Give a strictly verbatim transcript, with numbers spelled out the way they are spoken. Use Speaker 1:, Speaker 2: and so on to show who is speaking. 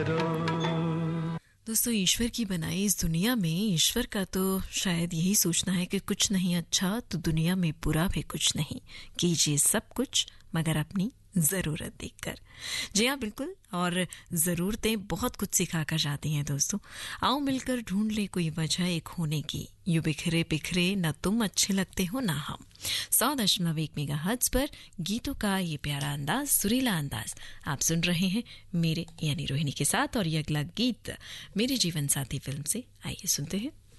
Speaker 1: दोस्तों, ईश्वर की बनाई इस दुनिया में ईश्वर का तो शायद यही सोचना है कि कुछ नहीं अच्छा तो दुनिया में बुरा भी कुछ नहीं, कीजिए सब कुछ मगर अपनी ज़रूरत देखकर। जी हाँ, बिल्कुल। और ज़रूरतें बहुत कुछ सिखा कर जाती हैं दोस्तों। आओ मिलकर ढूंढ ले कोई वजह एक होने की, यू बिखरे बिखरे न तुम अच्छे लगते हो ना हम। सौ दशमलव एक मेगा हर्ट्ज पर गीतों का ये प्यारा अंदाज, सुरीला अंदाज आप सुन रहे हैं मेरे यानी रोहिणी के साथ। और ये अगला गीत मेरे जीवन साथी फिल्म से, आइए सुनते हैं।